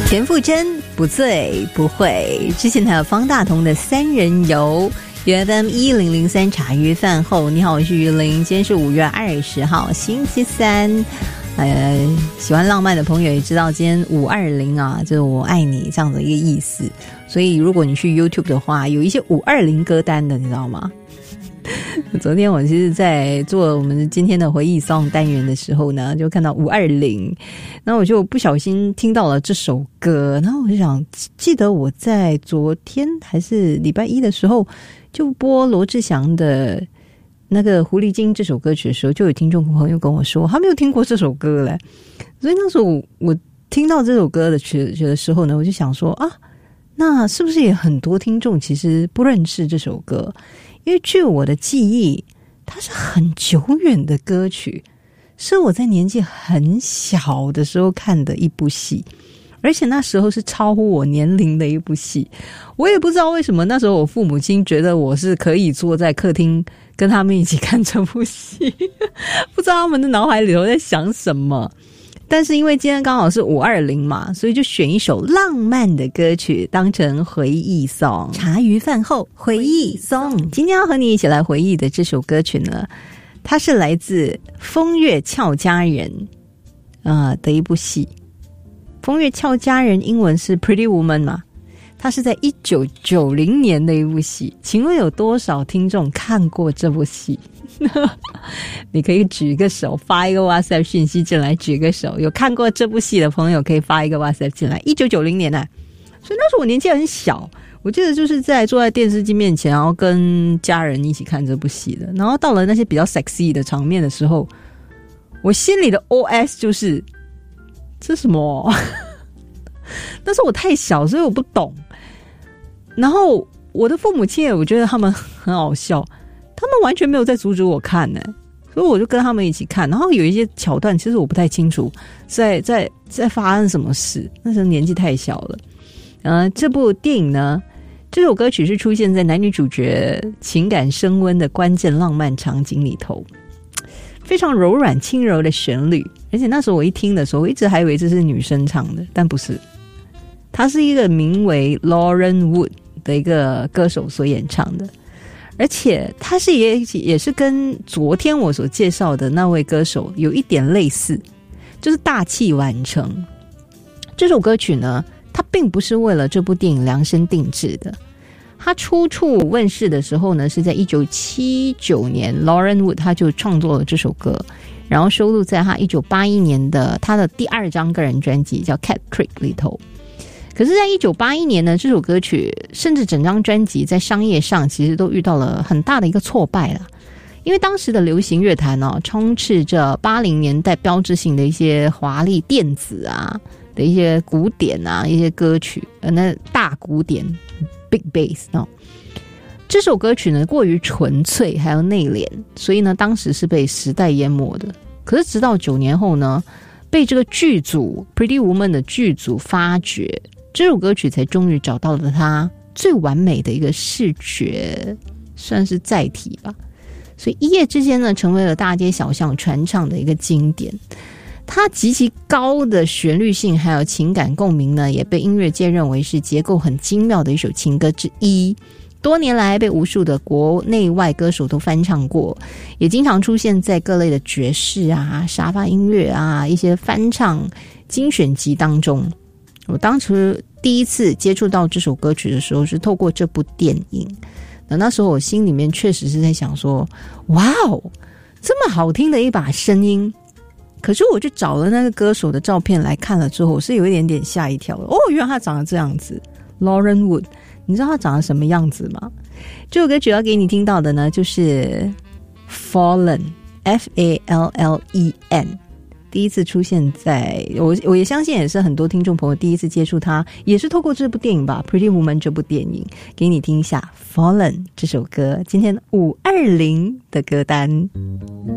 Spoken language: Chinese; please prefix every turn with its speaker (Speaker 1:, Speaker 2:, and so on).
Speaker 1: 田馥甄不醉不会，之前还有方大同的三人游。FM 1003茶余饭后，你好，我是于玲，今天是5月20号星期三。喜欢浪漫的朋友也知道今天520啊，就是我爱你这样的一个意思。所以如果你去 YouTube 的话，有一些520歌单的，你知道吗？昨天我其实在做我们今天的回忆 song 单元的时候呢，就看到520，然后我就不小心听到了这首歌，然后我就想，记得我在昨天还是礼拜一的时候就播罗志祥的那个狐狸精这首歌曲的时候，就有听众朋友跟我说他没有听过这首歌嘞，所以那时候我听到这首歌的曲的时候呢，我就想说啊，那是不是也很多听众其实不认识这首歌？因为据我的记忆，它是很久远的歌曲，是我在年纪很小的时候看的一部戏，而且那时候是超乎我年龄的一部戏。我也不知道为什么那时候我父母亲觉得我是可以坐在客厅跟他们一起看这部戏，不知道他们的脑海里头在想什么。但是因为今天刚好是520嘛，所以就选一首浪漫的歌曲当成回忆song。茶余饭后回忆song，今天要和你一起来回忆的这首歌曲呢，它是来自风月俏佳人的一部戏。风月俏佳人英文是 Pretty Woman 嘛，它是在1990年的一部戏。请问有多少听众看过这部戏？你可以举一个手，发一个 WhatsApp 讯息进来，举个手，有看过这部戏的朋友可以发一个 WhatsApp 进来。1990年啊，所以那时候我年纪很小，我记得就是坐在电视机面前，然后跟家人一起看这部戏的。然后到了那些比较 sexy 的场面的时候，我心里的 OS 就是这什么？但是我太小，所以我不懂。然后我的父母亲，我觉得他们很好笑，他们完全没有在阻止我看呢，所以我就跟他们一起看。然后有一些桥段，其实我不太清楚在发生什么事，那时候年纪太小了。这部电影呢，这首歌曲是出现在男女主角情感升温的关键浪漫场景里头，非常柔软轻柔的旋律。而且那时候我一听的时候，我一直还以为这是女生唱的，但不是，它是一个名为 Lauren Wood 的一个歌手所演唱的。而且它是也是跟昨天我所介绍的那位歌手有一点类似，就是大器晚成。这首歌曲呢，它并不是为了这部电影量身定制的。它初处问世的时候呢，是在1979年 Lauren Wood 他就创作了这首歌，然后收录在他1981年的他的第2张个人专辑叫 Cat Creek 里头。可是在1981年呢，这首歌曲甚至整张专辑在商业上其实都遇到了很大的一个挫败了。因为当时的流行乐坛充斥着80年代标志性的一些华丽电子啊的一些古典啊一些歌曲，那大古典 Big Bass 这首歌曲呢过于纯粹还有内敛，所以呢当时是被时代淹没的。可是直到9年后呢，被这个剧组 Pretty Woman 的剧组发掘，这首歌曲才终于找到了它最完美的一个视觉算是载体吧。所以一夜之间呢，成为了大街小巷传唱的一个经典。它极其高的旋律性还有情感共鸣呢，也被音乐界认为是结构很精妙的一首情歌之一。多年来被无数的国内外歌手都翻唱过，也经常出现在各类的爵士啊、沙发音乐啊一些翻唱精选集当中。我当时第一次接触到这首歌曲的时候是透过这部电影，那时候我心里面确实是在想说，哇哦，这么好听的一把声音。可是我就找了那个歌手的照片来看了之后，我是有一点点吓一跳的。原来他长得这样子 Lauren Wood， 你知道他长得什么样子吗？这首歌曲要给你听到的呢，就是 Fallen F-A-L-L-E-N， 第一次出现在我也相信也是很多听众朋友第一次接触他，也是透过这部电影吧， Pretty Woman 这部电影。给你听一下 Fallen 这首歌，今天520的歌单。